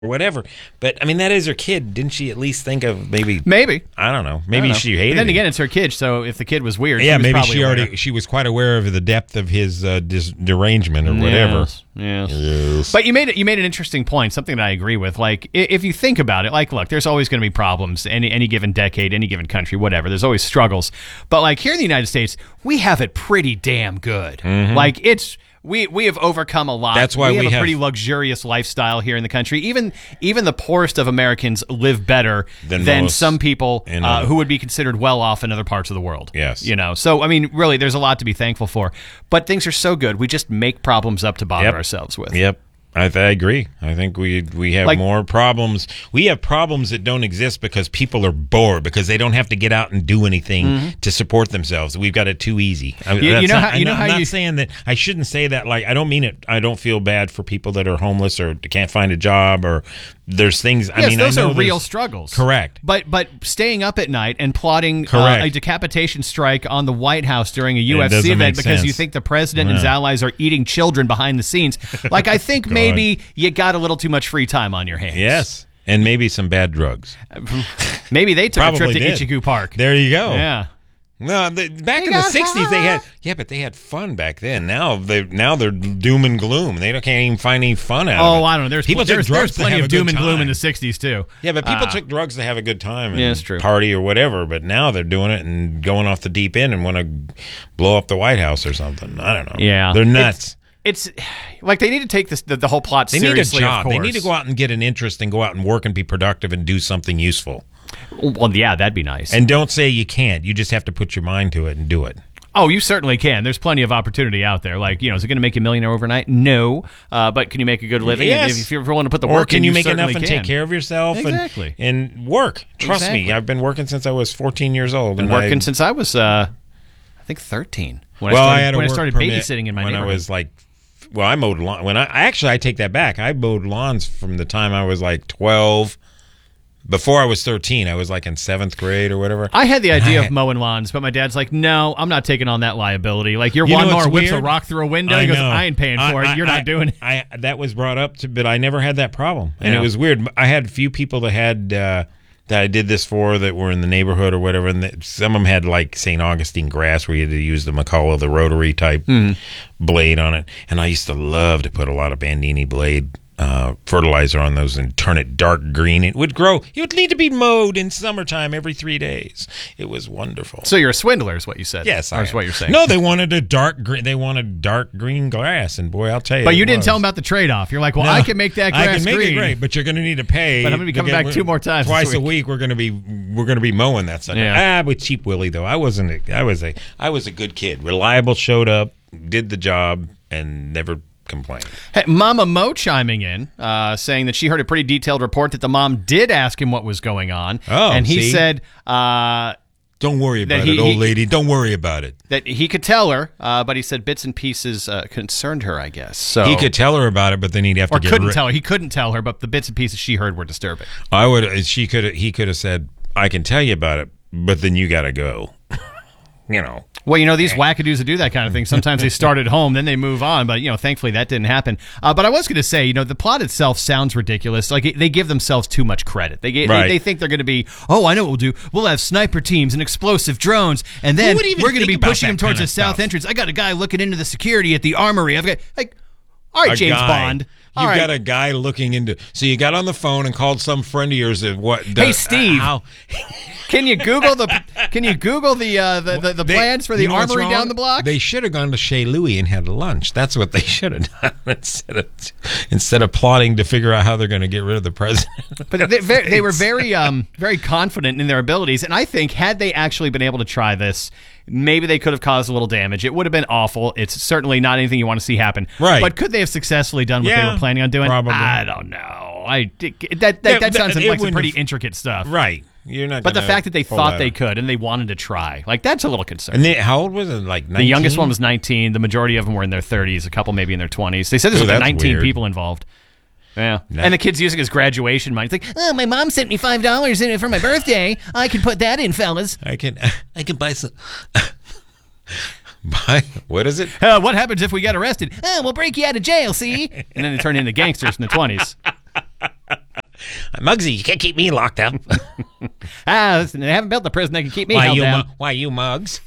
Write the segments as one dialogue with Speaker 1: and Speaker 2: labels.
Speaker 1: or whatever. But I mean, that is her kid. Didn't she at least think of maybe?
Speaker 2: Maybe.
Speaker 1: I don't know. Maybe she hated.
Speaker 2: But then
Speaker 1: him.
Speaker 2: again, it's her kid. So if the kid was weird,
Speaker 1: yeah,
Speaker 2: she was
Speaker 1: maybe
Speaker 2: probably
Speaker 1: she was quite aware of the depth of his derangement or whatever.
Speaker 2: Yes. But you made an interesting point, something that I agree with. Like, if you think about it, like, look, there's always going to be problems, any given decade, any given country, whatever. There's always struggles. But, like, here in the United States, we have it pretty damn good.
Speaker 1: Mm-hmm.
Speaker 2: Like, we have overcome a lot.
Speaker 1: That's why
Speaker 2: we have a pretty luxurious lifestyle here in the country. Even the poorest of Americans live better than some people who would be considered well off in other parts of the world.
Speaker 1: Yes.
Speaker 2: So, I mean, really, there's a lot to be thankful for. But things are so good, we just make problems up to bother ourselves with.
Speaker 1: Yep. I agree. I think we have more problems. We have problems that don't exist because people are bored, because they don't have to get out and do anything to support themselves. We've got it too easy. I'm not saying that. I shouldn't say that. Like, I don't mean it. I don't feel bad for people that are homeless or can't find a job, or there's things.
Speaker 2: Yes, I mean, those are real struggles.
Speaker 1: Correct.
Speaker 2: But staying up at night and plotting a decapitation strike on the White House during a UFC event because you think the president and his allies are eating children behind the scenes. Like, I think maybe you got a little too much free time on your hands.
Speaker 1: Yes. And maybe some bad drugs.
Speaker 2: Maybe they took a trip to Ichigu Park.
Speaker 1: There you go.
Speaker 2: Yeah.
Speaker 1: No, back in the 60s, they had fun back then. Now they're doom and gloom. They can't even find any fun out of it.
Speaker 2: Oh, I don't know. There's plenty of doom and gloom in the 60s, too.
Speaker 1: Yeah, but people took drugs to have a good time and
Speaker 2: it's true.
Speaker 1: Party or whatever, but now they're doing it and going off the deep end and want to blow up the White House or something. I don't know.
Speaker 2: Yeah.
Speaker 1: They're nuts.
Speaker 2: It's like they need to take the whole plot seriously.
Speaker 1: They need a job.
Speaker 2: Of course.
Speaker 1: They need to go out and get an interest and go out and work and be productive and do something useful.
Speaker 2: Well, yeah, that'd be nice.
Speaker 1: And don't say you can't. You just have to put your mind to it and do it.
Speaker 2: Oh, you certainly can. There's plenty of opportunity out there. Like, is it going to make you a millionaire overnight? No. But can you make a good living?
Speaker 1: Yes.
Speaker 2: If you're willing to put the work in,
Speaker 1: can you make enough and take care of yourself?
Speaker 2: Exactly.
Speaker 1: And work. Trust me, I've been working since I was 14 years old.
Speaker 2: Been working since I was, I think, 13. When I started babysitting in my neighborhood.
Speaker 1: When I was like, I mowed lawn. I take that back. I mowed lawns from the time I was like 12. Before I was 13, I was like in 7th grade or whatever.
Speaker 2: I had the idea of mowing lawns, but my dad's like, no, I'm not taking on that liability. Like, your lawnmower whips a rock through a window. He goes, I ain't paying for it. You're not doing it.
Speaker 1: That was brought up, but I never had that problem. And it was weird. I had a few people that had that I did this for that were in the neighborhood or whatever, and some of them had like St. Augustine grass where you had to use the McCullough, the rotary type blade on it. And I used to love to put a lot of Bandini blade fertilizer on those and turn it dark green. It would grow. It would need to be mowed in summertime every 3 days. It was wonderful.
Speaker 2: So you're a swindler is what you said.
Speaker 1: Yes,
Speaker 2: that's what you're saying.
Speaker 1: No, they wanted a dark green. They wanted dark green grass, and boy, I'll tell you.
Speaker 2: But you didn't tell them about the trade-off. You're like, well, I can make that grass
Speaker 1: green. I can make
Speaker 2: green.
Speaker 1: it great, but you're going to need to pay.
Speaker 2: But I'm going to be coming back 2 more times.
Speaker 1: Twice a week. We're going to be mowing that stuff. With Cheap Willie though, I was a good kid. Reliable, showed up, did the job, and never complained.
Speaker 2: Hey, Mama Mo chiming in, saying that she heard a pretty detailed report that the mom did ask him what was going on.
Speaker 1: Oh,
Speaker 2: and he said,
Speaker 1: don't worry about it, old lady. Don't worry about it.
Speaker 2: That he could tell her, but he said bits and pieces concerned her, I guess. So
Speaker 1: he could tell her about it, but then he'd have to get
Speaker 2: couldn't tell her. He couldn't tell her, but the bits and pieces she heard were disturbing.
Speaker 1: He could have said, I can tell you about it, but then you got to go.
Speaker 2: Well, these wackadoos that do that kind of thing, sometimes they start at home, then they move on. But, thankfully that didn't happen. But I was going to say, the plot itself sounds ridiculous. Like, they give themselves too much credit. They think they're going to be, I know what we'll do. We'll have sniper teams and explosive drones, and then we're going to be pushing them towards the south entrance. I got a guy looking into the security at the armory. I've got, all right, James Bond.
Speaker 1: You got a guy looking into. So you got on the phone and called some friend of yours.
Speaker 2: Hey, Steve. Can you Google the plans for the armory down the block?
Speaker 1: They should have gone to Chez Louis and had lunch. That's what they should have done instead of plotting to figure out how they're going to get rid of the president.
Speaker 2: But they were very confident in their abilities, and I think had they actually been able to try this, maybe they could have caused a little damage. It would have been awful. It's certainly not anything you want to see happen.
Speaker 1: Right.
Speaker 2: But could they have successfully done what they were planning on doing?
Speaker 1: Probably.
Speaker 2: I don't know. That sounds like some pretty intricate stuff.
Speaker 1: Right. You're not.
Speaker 2: But the fact that they thought they could and they wanted to try, that's a little concerning.
Speaker 1: And how old was it? Like 19?
Speaker 2: The youngest one was 19. The majority of them were in their 30s. A couple maybe in their 20s. They said there's 19 people involved. Yeah. No. And the kid's using his graduation money. He's like, my mom sent me $5 in it for my birthday. I can put that in, fellas.
Speaker 1: I can buy some. What is it?
Speaker 2: What happens if we get arrested? We'll break you out of jail, see? And then they turn into gangsters in the 20s.
Speaker 1: Muggsy, you can't keep me locked up.
Speaker 2: Listen, they haven't built the prison that can keep me held down.
Speaker 1: Why you Muggs?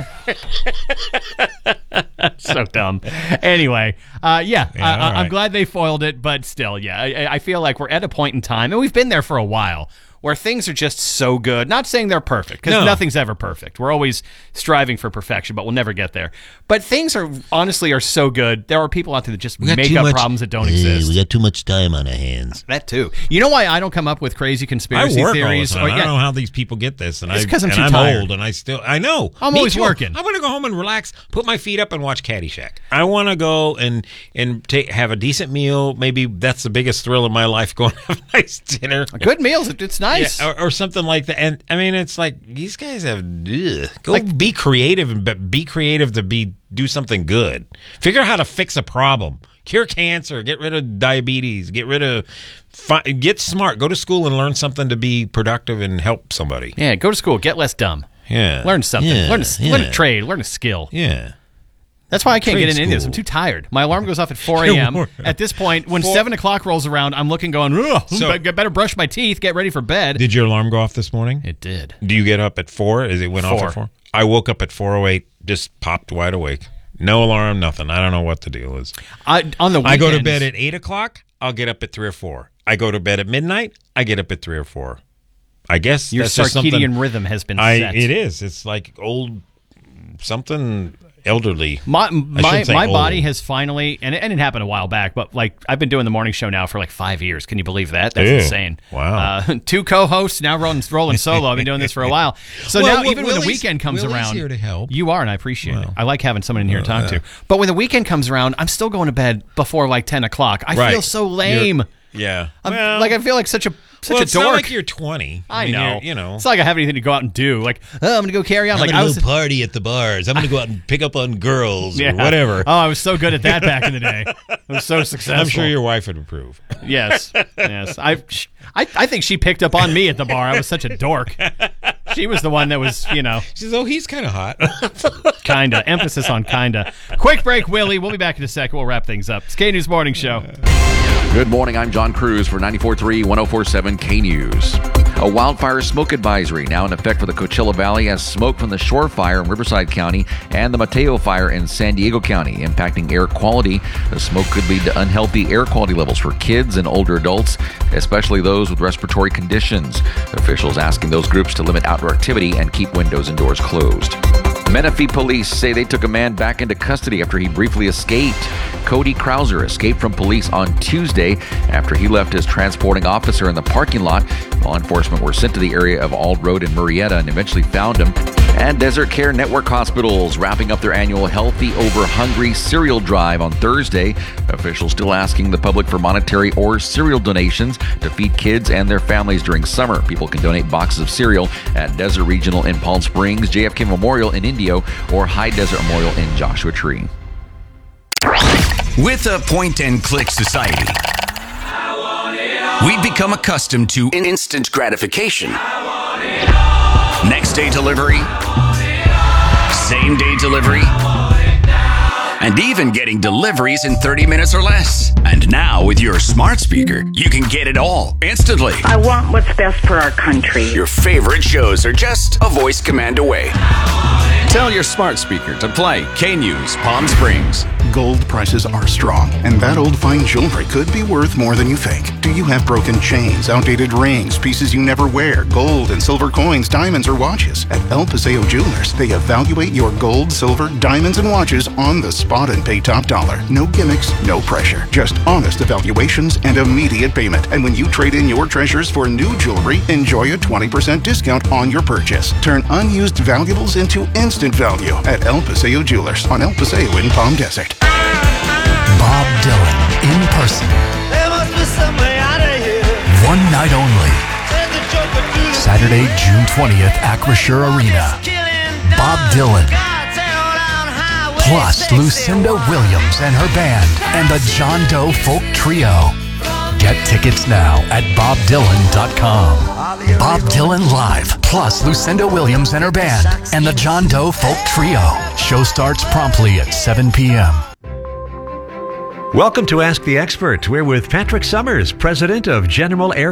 Speaker 2: So dumb. Anyway, I'm glad they foiled it, but still, I feel like we're at a point in time, and we've been there for a while, where things are just so good. Not saying they're perfect, because nothing's ever perfect. We're always striving for perfection, but we'll never get there. But things are so good. There are people out there that just make up problems that don't exist.
Speaker 3: We got too much time on our hands.
Speaker 2: That too. You know why I don't come up with crazy conspiracy theories?
Speaker 1: I don't know how these people get this. And
Speaker 2: it's because I'm too
Speaker 1: I'm
Speaker 2: tired.
Speaker 1: old, and I know.
Speaker 2: I'm always working.
Speaker 1: I want to go home and relax, put my feet up, and watch Caddyshack. I want to go and have a decent meal. Maybe that's the biggest thrill of my life, going to have a nice dinner.
Speaker 2: Good meals. It's nice.
Speaker 1: Yeah, or something like that. And I mean, it's like these guys have be creative, but be creative to do something good. Figure out how to fix a problem, cure cancer, get rid of diabetes, get smart, go to school and learn something to be productive and help somebody.
Speaker 2: Yeah, go to school, get less dumb.
Speaker 1: Yeah,
Speaker 2: learn something, learn a trade, learn a skill.
Speaker 1: Yeah.
Speaker 2: That's why I can't get into this. I'm too tired. My alarm goes off at 4 a.m. At this point, when 7 o'clock rolls around, I'm looking going, I better brush my teeth, get ready for bed.
Speaker 1: Did your alarm go off this morning?
Speaker 2: It did.
Speaker 1: Do you get up at 4? It went off at 4? I woke up at 4:08, just popped wide awake. No alarm, nothing. I don't know what the deal is.
Speaker 2: On the weekends,
Speaker 1: I go to bed at 8 o'clock, I'll get up at 3 or 4. I go to bed at midnight, I get up at 3 or 4. I guess
Speaker 2: your circadian rhythm has been set.
Speaker 1: It is. It's like old something elderly.
Speaker 2: My body has finally, and it happened a while back, but like I've been doing the morning show now for like 5 years. Can you believe that? That's insane.
Speaker 1: Wow.
Speaker 2: 2 co-hosts, now rolling solo. I've been doing this for a while. So now even when the weekend comes
Speaker 1: Willie's
Speaker 2: around,
Speaker 1: here to help.
Speaker 2: You are, and I appreciate it. I like having someone in here to talk to. But when the weekend comes around, I'm still going to bed before like 10 o'clock. I feel so lame.
Speaker 1: Yeah.
Speaker 2: I feel like such a dork.
Speaker 1: It's not like you're 20.
Speaker 2: I know.
Speaker 1: You know.
Speaker 2: It's not like I have anything to go out and do. Like, I'm going to go carry on.
Speaker 3: I'm going to go party at the bars. I'm going to go out and pick up on girls or whatever.
Speaker 2: Oh, I was so good at that back in the day. I was so successful.
Speaker 1: I'm sure your wife would approve.
Speaker 2: Yes. I think she picked up on me at the bar. I was such a dork. She was the one that was,
Speaker 1: She says, he's kind of hot.
Speaker 2: Kinda. Emphasis on kinda. Quick break, Willie. We'll be back in a sec. We'll wrap things up. It's K-News Morning Show.
Speaker 4: Good morning. I'm John Cruz for 94.3 104.7 K-News. A wildfire smoke advisory now in effect for the Coachella Valley as smoke from the Shore Fire in Riverside County and the Mateo Fire in San Diego County impacting air quality. The smoke could lead to unhealthy air quality levels for kids and older adults, especially those with respiratory conditions. Officials asking those groups to limit outdoor activity and keep windows and doors closed. Menifee police say they took a man back into custody after he briefly escaped. Cody Krauser escaped from police on Tuesday after he left his transporting officer in the parking lot. Law enforcement were sent to the area of Ald Road in Murrieta and eventually found him. And Desert Care Network Hospitals wrapping up their annual Healthy Over Hungry cereal drive on Thursday. Officials still asking the public for monetary or cereal donations to feed kids and their families during summer. People can donate boxes of cereal at Desert Regional in Palm Springs, JFK Memorial in Indio, or High Desert Memorial in Joshua Tree.
Speaker 5: With a point-and-click society, we've become accustomed to instant gratification. Next-day delivery, same-day delivery, and even getting deliveries in 30 minutes or less. And now, with your smart speaker, you can get it all instantly.
Speaker 6: I want what's best for our country.
Speaker 5: Your favorite shows are just a voice command away. Tell your smart speaker to play K-News Palm Springs.
Speaker 7: Gold prices are strong, and that old fine jewelry could be worth more than you think. Do you have broken chains, outdated rings, pieces you never wear, gold and silver coins, diamonds, or watches? At El Paseo Jewelers, they evaluate your gold, silver, diamonds, and watches on the spot and pay top dollar. No gimmicks, no pressure. Just honest evaluations and immediate payment. And when you trade in your treasures for new jewelry, enjoy a 20% discount on your purchase. Turn unused valuables into instant value at El Paseo Jewelers on El Paseo in Palm Desert.
Speaker 8: Bob Dylan in person. There must be some way out of here. One night only. Saturday, June 20th, Acrisure Arena. Bob Dylan. Plus Lucinda Williams and her band and the John Doe Folk Trio. Get tickets now at BobDylan.com. Bob Dylan Live, plus Lucinda Williams and her band and the John Doe Folk Trio. Show starts promptly at 7 p.m.
Speaker 9: Welcome to Ask the Expert. We're with Patrick Summers, president of General Air